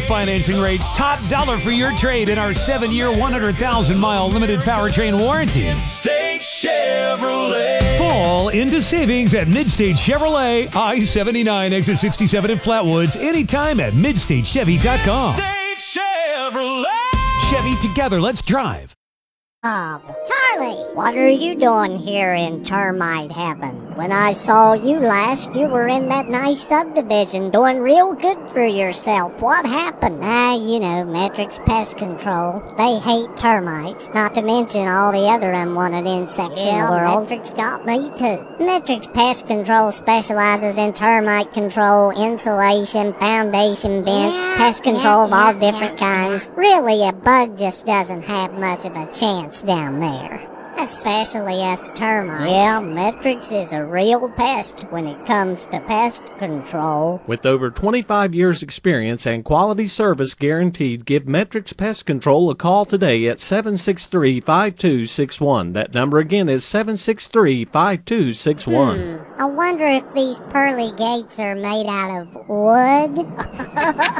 financing rates, top dollar for your trade in our 7-year, 100,000-mile limited powertrain warranty. Midstate Chevrolet. Fall into savings at Midstate Chevrolet, I-79, exit 67 in Flatwoods. Anytime at MidstateChevy.com. Midstate Chevrolet. Chevy, together, let's drive. Charlie, what are you doing here in termite heaven? When I saw you last, you were in that nice subdivision doing real good for yourself. What happened? Metrix Pest Control. They hate termites, not to mention all the other unwanted insects in the world. Metrix got me too. Metrix Pest Control specializes in termite control, insulation, foundation vents, pest control of all different kinds. Really, a bug just doesn't have much of a chance down there. Especially us termites. Yeah, Metrix is a real pest when it comes to pest control. With over 25 years experience and quality service guaranteed, give Metrix Pest Control a call today at 763-5261. That number again is 763-5261. I wonder if these pearly gates are made out of wood.